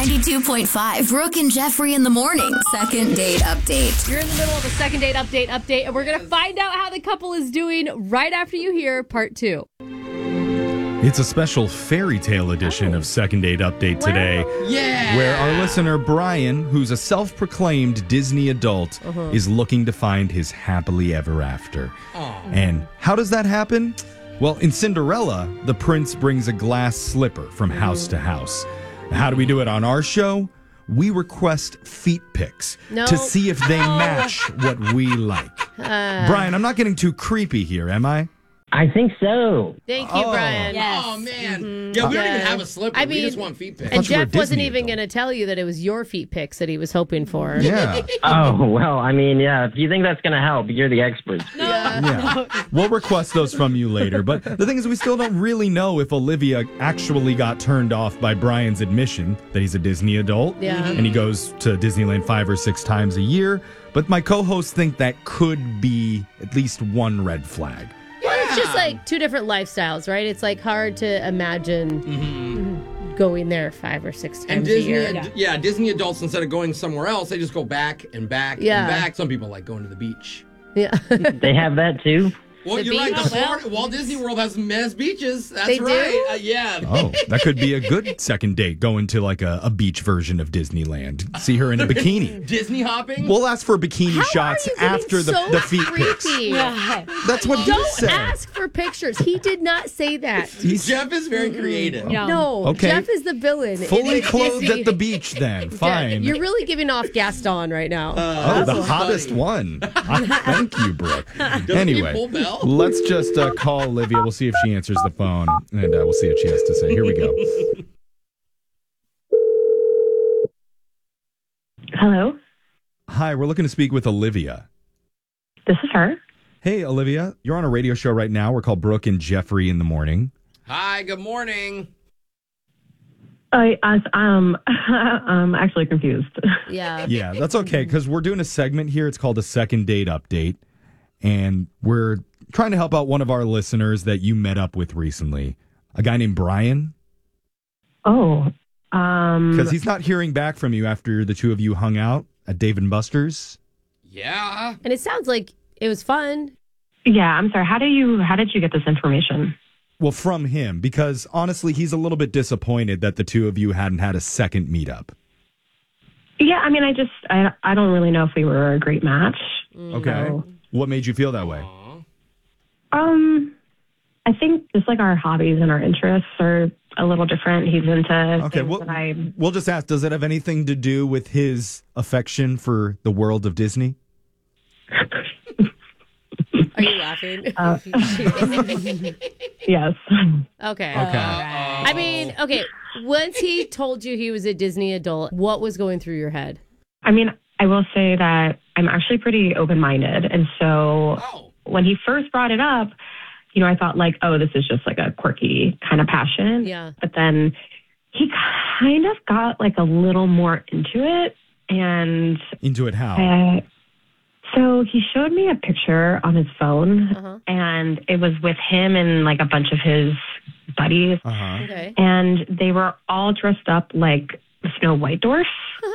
92.5 Brooke and Jeffrey in the morning. Second date update. You're in the middle of a second date update, and we're going to find out how the couple is doing right after you hear part 2. It's a special fairy tale edition of Second Date Update today. Yeah! Where our listener Brian, who's a self-proclaimed Disney adult, is looking to find his happily ever after. And how does that happen? Well, in Cinderella, the prince brings a glass slipper from house to house. How do we do it on our show? We request feet pics to see if they match what we like. Brian, I'm not getting too creepy here, am I? I think so. Thank you, Brian. Yes. Oh, man. Yeah, we don't even have a slipper. We just want feet pics. And Jeff wasn't even going to tell you that it was your feet pics that he was hoping for. Yeah. Oh, well, I mean, yeah, if you think that's going to help, you're the expert. Yeah. We'll request those from you later. But the thing is, we still don't really know if Olivia actually got turned off by Brian's admission that he's a Disney adult. Yeah. And he goes to Disneyland 5 or 6 times a year. But my co-hosts think that could be at least one red flag. It's just like two different lifestyles, right? It's like hard to imagine going there 5 or 6 times a year. Yeah, Disney adults, instead of going somewhere else, they just go back and back and back. Some people like going to the beach. Yeah. They have that too? Well, you're right. Walt Disney World has beaches. That's they right. Do? Yeah. Oh, that could be a good second date, going to like a beach version of Disneyland. See her in a bikini. Disney hopping? We'll ask for bikini shots after the feet pics. Yeah. That's what he said. Don't ask for pictures. He did not say that. Jeff is very creative. No, okay. Jeff is the villain. Fully clothed at the beach then. Fine. You're really giving off Gaston right now. The hottest one. Thank you, Brooke. Anyway, Bell? let's just call Olivia. We'll see if she answers the phone, and we'll see what she has to say. Here we go. Hello? Hi, we're looking to speak with Olivia. This is her. Hey, Olivia. You're on a radio show right now. We're called Brooke and Jeffrey in the morning. Hi, good morning. I'm actually confused. Yeah. Yeah, that's okay, because we're doing a segment here. It's called a Second Date Update, and we're trying to help out one of our listeners that you met up with recently, a guy named Brian. Oh. Because he's not hearing back from you after the two of you hung out at Dave & Buster's. Yeah. And it sounds like it was fun. Yeah, I'm sorry. How did you get this information? Well, from him, because honestly, he's a little bit disappointed that the two of you hadn't had a second meetup. Yeah, I mean, I don't really know if we were a great match. Okay. So. What made you feel that way? I think just like our hobbies and our interests are a little different. He's into things that we'll just ask, does it have anything to do with his affection for the world of Disney? Are you laughing? Yes. Okay. I mean, once he told you he was a Disney adult, what was going through your head? I mean, I will say that I'm actually pretty open-minded. And so when he first brought it up, I thought like, oh, this is just like a quirky kind of passion. Yeah. But then he kind of got like a little more into it. And into it how? So he showed me a picture on his phone, and it was with him and like a bunch of his buddies. Okay. And they were all dressed up like Snow White dwarfs.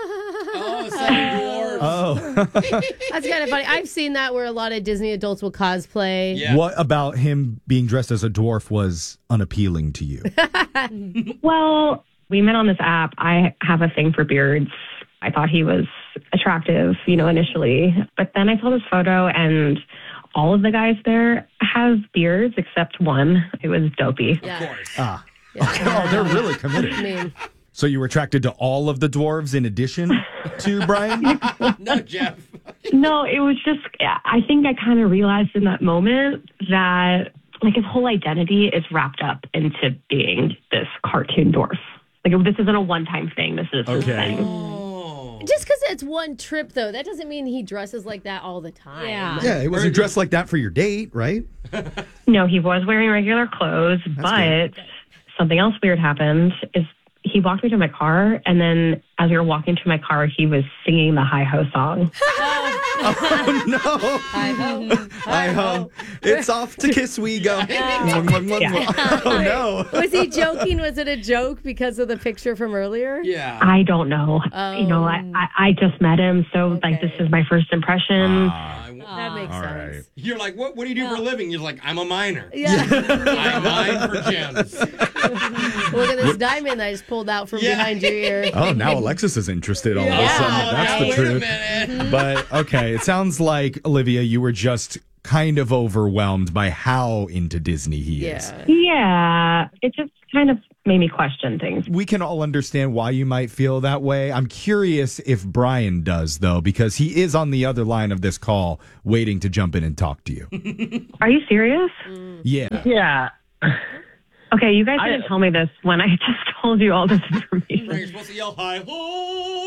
That's kind of funny. I've seen that where a lot of Disney adults will cosplay. Yeah. What about him being dressed as a dwarf was unappealing to you? Well, we met on this app. I have a thing for beards. I thought he was attractive, initially. But then I saw this photo, and all of the guys there have beards except one. It was Dopey. Yeah. Of course. Yeah. Oh, they're really committed. I mean, so you were attracted to all of the dwarves in addition to Brian? No, Jeff. No, it was just, I think I kind of realized in that moment that like his whole identity is wrapped up into being this cartoon dwarf. Like this isn't a one-time thing. This is his thing. just because it's one trip, though, that doesn't mean he dresses like that all the time. Yeah, he wasn't dressed like that for your date, right? No, he was wearing regular clothes, but something else weird happened is he walked me to my car, and then as we were walking to my car, he was singing the Hi-Ho song. Oh, no. Hi-ho. It's off to kiss we go. Oh, no. Was he joking? Was it a joke because of the picture from earlier? Yeah. I don't know. You know, I just met him, so like this is my first impression. That makes All sense. right. You're like, what do you do for a living? You're like, I'm a miner. Yeah. I mine for gems. Look at this diamond I just pulled out from behind your ear. Oh, now Alexis is interested all of a sudden. That's the wait truth. a minute. But, okay, it sounds like, Olivia, you were just kind of overwhelmed by how into Disney he is. Yeah, it just kind of made me question things. We can all understand why you might feel that way. I'm curious if Brian does, though, because he is on the other line of this call waiting to jump in and talk to you. Are you serious? Yeah. Yeah. Okay, you guys didn't tell me this when I just told you all this information. You're supposed to yell hi ho.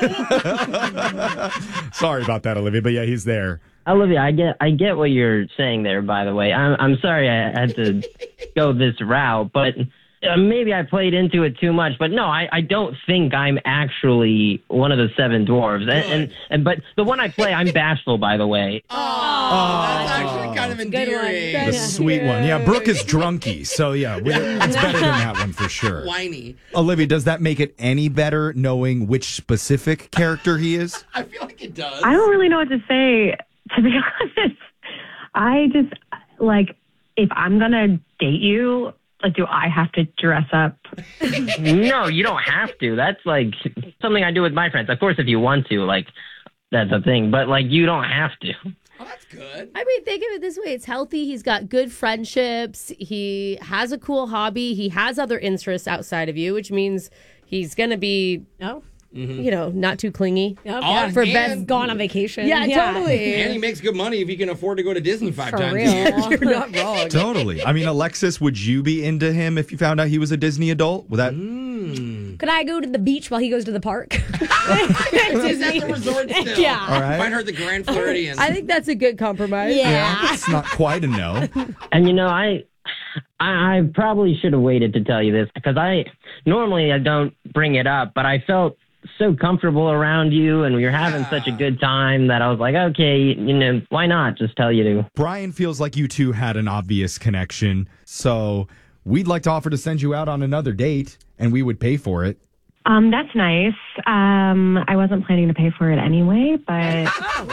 Sorry about that, Olivia, but yeah, he's there. Olivia, I get what you're saying there, by the way. I'm sorry I had to go this route, but maybe I played into it too much. But no, I don't think I'm actually one of the seven dwarves. But the one I play, I'm bashful, by the way. That's actually kind of endearing. The sweet one. Yeah, Brooke is drunky, so yeah, it's better than that one for sure. Whiny. Olivia, does that make it any better knowing which specific character he is? I feel like it does. I don't really know what to say, to be honest. I just, like, if I'm going to date you, like, do I have to dress up? No, you don't have to. That's like something I do with my friends. Of course, if you want to, like, that's a thing. But, like, you don't have to. Oh, that's good. I mean, think of it this way. It's healthy. He's got good friendships. He has a cool hobby. He has other interests outside of you, which means he's going to be, you know, not too clingy. For best Gone on vacation. Yeah, totally. And he makes good money if he can afford to go to Disney 5 For times real. a year. You're not wrong. Totally. I mean, Alexis, would you be into him if you found out he was a Disney adult? Would that? Could I go to the beach while he goes to the park? He's at the resort still. Yeah. All right. Find her at the Grand Floridian. I think that's a good compromise. Yeah. It's not quite a no. And, you know, I probably should have waited to tell you this because normally I don't bring it up, but I felt so comfortable around you and we were having such a good time that I was like, okay, you know, why not just tell you to? Brian feels like you two had an obvious connection, so we'd like to offer to send you out on another date, and we would pay for it. That's nice. I wasn't planning to pay for it anyway, but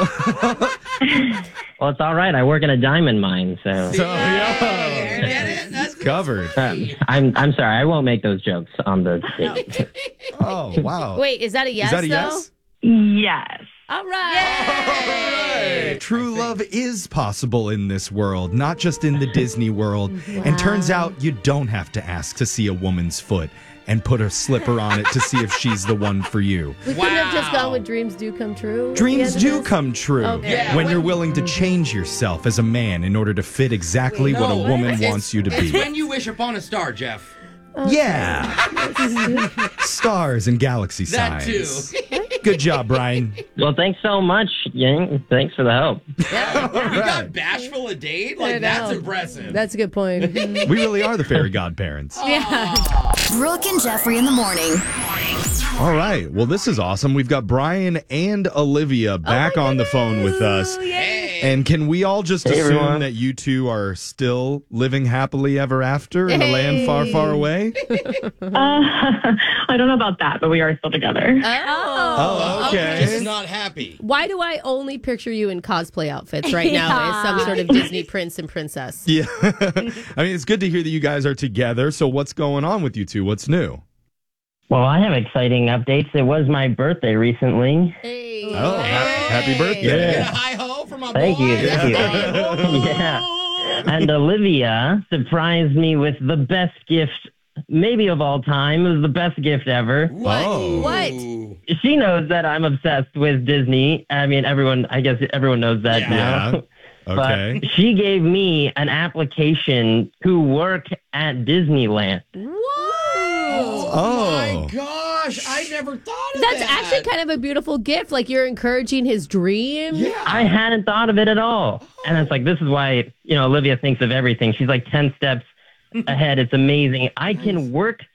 Well, it's all right. I work in a diamond mine, so So, Get it? That's covered. I'm sorry. I won't make those jokes on the date. Oh, wow. Wait, is that a yes, Is that a though? yes? yes. All right. True love is possible in this world, not just in the Disney world. And turns out you don't have to ask to see a woman's foot and put a slipper on it to see if she's the one for you. We couldn't have just gone with dreams do come true. Dreams do come true Okay. when you're willing to change yourself as a man in order to fit exactly what a woman wants you to It's be. when you wish upon a star, Jeff. Yeah. Stars and galaxy That signs. too. Good job, Brian. Well, thanks so much, Yang. Thanks for the help. You got bashful a date? Like, that's know. impressive. That's a good point. We really are the fairy godparents. Brooke and Jeffrey in the morning. All right. Well, this is awesome. We've got Brian and Olivia back on the phone with us. And can we all just assume everyone. that you two are still living happily ever after in a land far, far away? I don't know about that, but we are still together. Oh, okay. Just not happy. Why do I only picture you in cosplay outfits right now as some sort of Disney prince and princess? Yeah. I mean, it's good to hear that you guys are together. So what's going on with you two? What's new? Well, I have exciting updates. It was my birthday recently. Hey. Oh, happy birthday. Get a hi ho from my Thank boy. you. Thank you. Yeah. And Olivia surprised me with the best gift, maybe of all time. It was the best gift ever. Oh. What? She knows that I'm obsessed with Disney. I mean, I guess everyone knows that now. Okay. But she gave me an application to work at Disneyland. Oh. My gosh, I never thought of That's that. actually kind of a beautiful gift. Like you're encouraging his dream. Yeah. I hadn't thought of it at all. And it's like, this is why, Olivia thinks of everything. She's like 10 steps ahead. It's amazing. I can work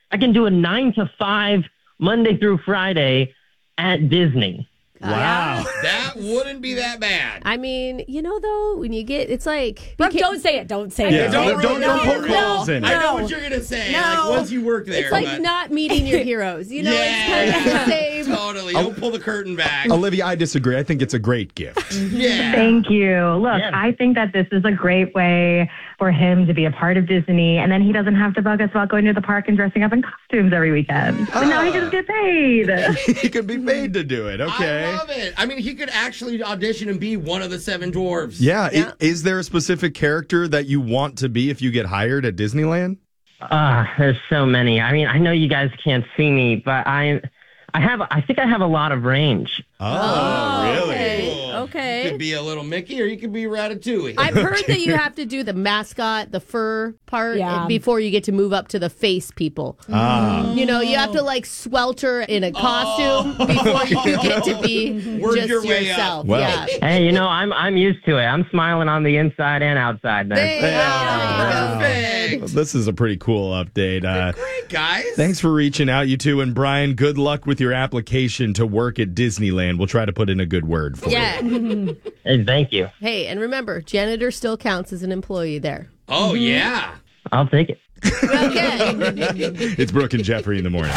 I can do a 9 to 5 Monday through Friday at Disney. Wow. That wouldn't be that bad. I mean, though, when you get, it's like... Brooke, don't say it. Don't say Yeah, it. don't poke holes in it. I know what you're going to say. Like, once you work there. It's like not meeting your heroes. yeah, it's kind of the same. Totally. Don't pull the curtain back. Olivia, I disagree. I think it's a great gift. Yeah. Thank you. Look, I think that this is a great way for him to be a part of Disney, and then he doesn't have to bug us about going to the park and dressing up in costumes every weekend. So now he can just get paid. He could be paid to do it. Okay. I love it. I mean, he could actually audition and be one of the 7 dwarves. Yeah. Is there a specific character that you want to be if you get hired at Disneyland? There's so many. I mean, I know you guys can't see me, but I think I have a lot of range. Oh, really? Okay. You could be a little Mickey or you could be Ratatouille. I've heard that you have to do the mascot, the fur part, before you get to move up to the face people. You have to like swelter in a costume before you get to be Work just your way yourself. up. Well. Hey, I'm used to it. I'm smiling on the inside and outside, man. Perfect. This is a pretty cool update. Great, guys. Thanks for reaching out, you two. And Brian, good luck with your application to work at Disneyland. We'll try to put in a good word for you. Hey, thank you. Hey, and remember, janitor still counts as an employee there. Oh, yeah. I'll take it. Okay. It's Brooke and Jeffrey in the morning.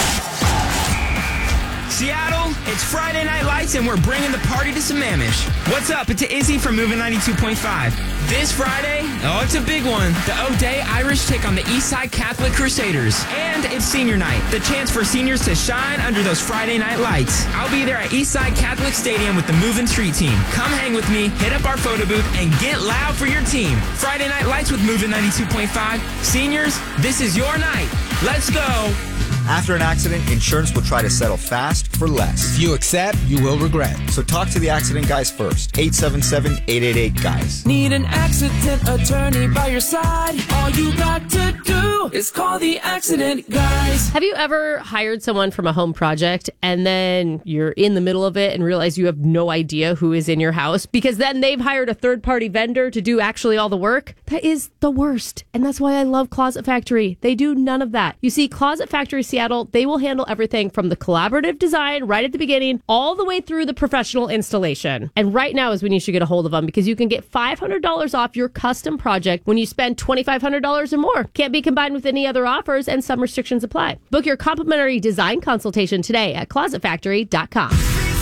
Seattle, it's Friday Night Lights and we're bringing the party to Sammamish. What's up? It's Izzy from Moving 92.5. This Friday, it's a big one. The O'Day Irish take on the Eastside Catholic Crusaders. And it's senior night, the chance for seniors to shine under those Friday night lights. I'll be there at Eastside Catholic Stadium with the Moving Street team. Come hang with me, hit up our photo booth, and get loud for your team. Friday Night Lights with Moving 92.5. Seniors, this is your night. Let's go. After an accident, insurance will try to settle fast for less. If you accept, you will regret. So talk to the accident guys first. 877-888-GUYS. Need an accident attorney by your side? All you got to do is call the accident guys. Have you ever hired someone from a home project and then you're in the middle of it and realize you have no idea who is in your house because then they've hired a third-party vendor to do actually all the work? That is the worst. And that's why I love Closet Factory. They do none of that. You see, Closet Factory Seattle, they will handle everything from the collaborative design right at the beginning all the way through the professional installation. And right now is when you should get a hold of them because you can get $500 off your custom project when you spend $2,500 or more. Can't be combined with any other offers and some restrictions apply. Book your complimentary design consultation today at closetfactory.com.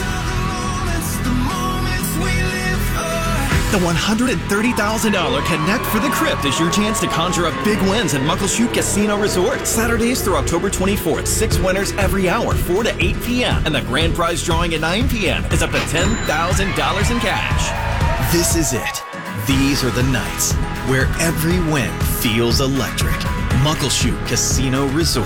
The $130,000 Connect for the Crypt is your chance to conjure up big wins at Muckleshoot Casino Resort. Saturdays through October 24th, 6 winners every hour, 4 to 8 p.m. And the grand prize drawing at 9 p.m. is up to $10,000 in cash. This is it. These are the nights where every win feels electric. Muckleshoot Casino Resort.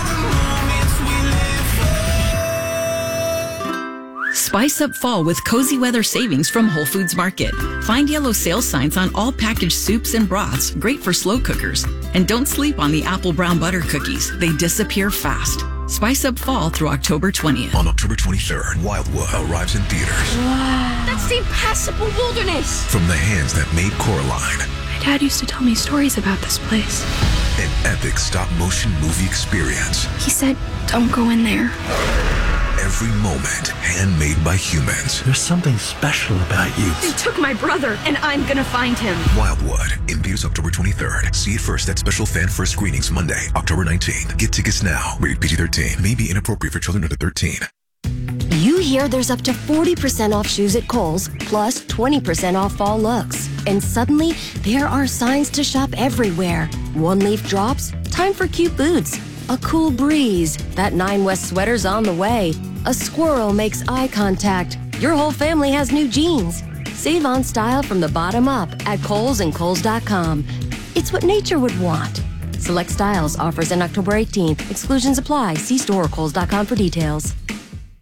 Spice up fall with cozy weather savings from Whole Foods Market. Find yellow sale signs on all packaged soups and broths, great for slow cookers. And don't sleep on the apple brown butter cookies. They disappear fast. Spice up fall through October 20th. On October 23rd, Wildwood arrives in theaters. Wow. That's the impassable wilderness. From the hands that made Coraline. My dad used to tell me stories about this place. An epic stop-motion movie experience. He said, don't go in there. Every moment handmade by humans. There's something special about you. They took my brother, and I'm gonna find him. Wildwood, in theaters October 23rd. See it first at special fan first screenings Monday, October 19th. Get tickets now. Rated PG-13. May be inappropriate for children under 13. You hear there's up to 40% off shoes at Kohl's, plus 20% off fall looks. And suddenly, there are signs to shop everywhere. One leaf drops, time for cute boots. A cool breeze, that 9 West sweater's on the way. A squirrel makes eye contact. Your whole family has new jeans. Save on style from the bottom up at Kohl's and Kohl's.com. It's what nature would want. Select styles, offers in October 18th. Exclusions apply. See store or Kohl's.com for details.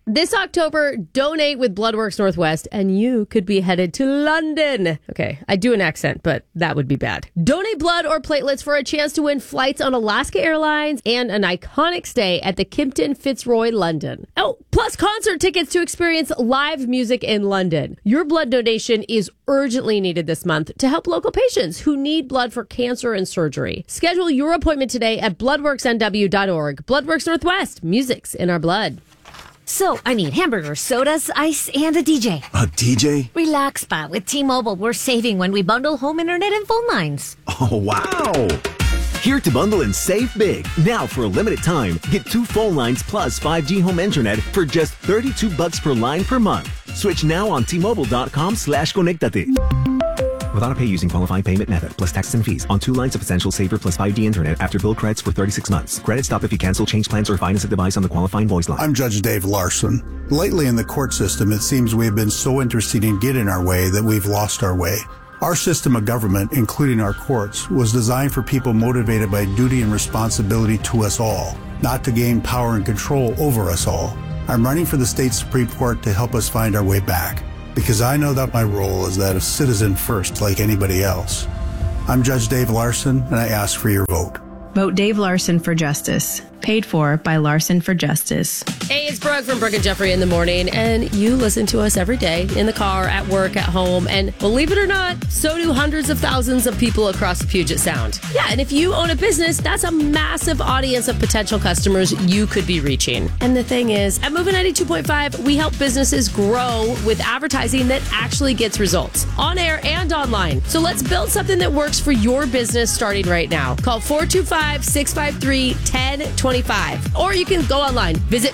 This October, donate with Bloodworks Northwest, and you could be headed to London. Okay, I do an accent, but that would be bad. Donate blood or platelets for a chance to win flights on Alaska Airlines and an iconic stay at the Kimpton Fitzroy, London. Oh, plus concert tickets to experience live music in London. Your blood donation is urgently needed this month to help local patients who need blood for cancer and surgery. Schedule your appointment today at bloodworksnw.org. Bloodworks Northwest, music's in our blood. So, I need hamburgers, sodas, ice, and a DJ. A DJ? Relax, Pa. With T-Mobile, we're saving when we bundle home internet and phone lines. Oh, wow. Here to bundle and save big. Now, for a limited time, get 2 phone lines plus 5G home internet for just $32 per line per month. Switch now on T-Mobile.com/conectate. With autopay using qualifying payment method, plus taxes and fees, on 2 lines of Essential Saver plus 5G internet after bill credits for 36 months. Credit stop if you cancel, change plans, or finance a device on the qualifying voice line. I'm Judge Dave Larson. Lately in the court system, it seems we have been so interested in getting our way that we've lost our way. Our system of government, including our courts, was designed for people motivated by duty and responsibility to us all, not to gain power and control over us all. I'm running for the state Supreme Court to help us find our way back, because I know that my role is that of citizen first, like anybody else. I'm Judge Dave Larson, and I ask for your vote. Vote Dave Larson for Justice. Paid for by Larson for Justice. Hey, it's Brooke from Brooke and Jeffrey in the morning, and you listen to us every day in the car, at work, at home, and believe it or not, so do hundreds of thousands of people across the Puget Sound. Yeah, and if you own a business, that's a massive audience of potential customers you could be reaching. And the thing is, at Moving 92.5, we help businesses grow with advertising that actually gets results, on air and online. So let's build something that works for your business starting right now. Call 425-653-1025. Or you can go online. Visit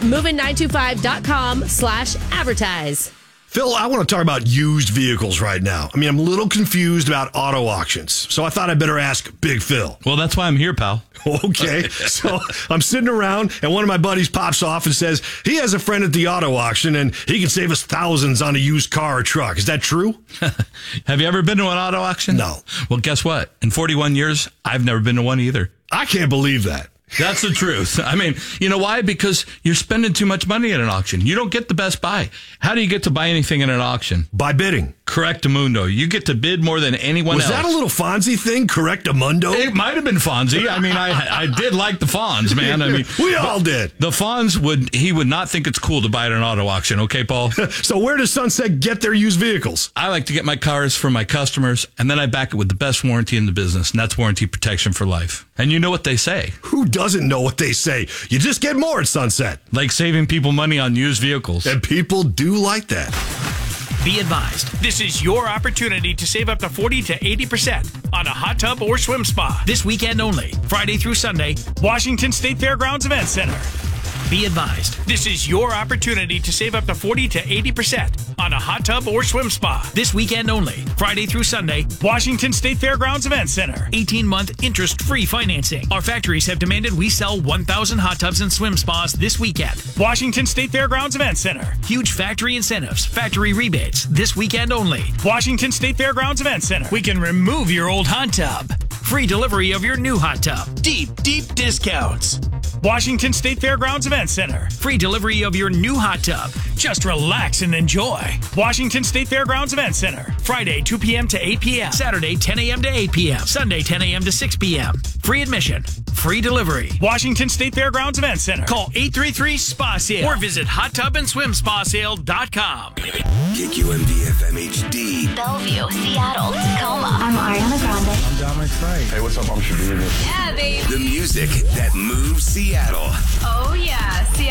moving925.com/advertise. Phil, I want to talk about used vehicles right now. I mean, I'm a little confused about auto auctions, so I thought I'd better ask Big Phil. Well, that's why I'm here, pal. Okay, so I'm sitting around, and one of my buddies pops off and says he has a friend at the auto auction, and he can save us thousands on a used car or truck. Is that true? Have you ever been to an auto auction? No. Well, guess what? In 41 years, I've never been to one either. I can't believe that. That's the truth. I mean, you know why? Because you're spending too much money at an auction. You don't get the best buy. How do you get to buy anything in an auction? By bidding. Correctamundo. You get to bid more than anyone else. Was that a little Fonzie thing? Correctamundo? It might have been Fonzie. I mean, I did like the Fonz, man. I mean, we all did. The Fonz would not think it's cool to buy at an auto auction. Okay, Paul? So where does Sunset get their used vehicles? I like to get my cars from my customers, and then I back it with the best warranty in the business, and that's warranty protection for life. And you know what they say. Who doesn't know what they say? You just get more at Sunset. Like saving people money on used vehicles. And people do like that. Be advised, this is your opportunity to save up to 40 to 80% on a hot tub or swim spa. This weekend only, Friday through Sunday, Washington State Fairgrounds Event Center. Be advised, this is your opportunity to save up to 40 to 80% on a hot tub or swim spa. This weekend only, Friday through Sunday, Washington State Fairgrounds Event Center. 18-month interest-free financing. Our factories have demanded we sell 1,000 hot tubs and swim spas this weekend. Washington State Fairgrounds Event Center. Huge factory incentives, factory rebates, this weekend only. Washington State Fairgrounds Event Center. We can remove your old hot tub. Free delivery of your new hot tub. Deep discounts. Washington State Fairgrounds Event Center. Free delivery of your new hot tub. Just relax and enjoy. Washington State Fairgrounds Event Center. Friday, 2 p.m. to 8 p.m. Saturday, 10 a.m. to 8 p.m. Sunday, 10 a.m. to 6 p.m. Free admission. Free delivery. Washington State Fairgrounds Event Center. Call 833-SPA-SALE or visit hottubandSwimSpaSale.com. KQMD-FM HD. Bellevue, Seattle, Tacoma. I'm Ariana Grande. I'm Dominic Fike. Hey, what's up? I'm Shabir. Yeah, babe. The music that moves Seattle. Oh, yeah. Seattle.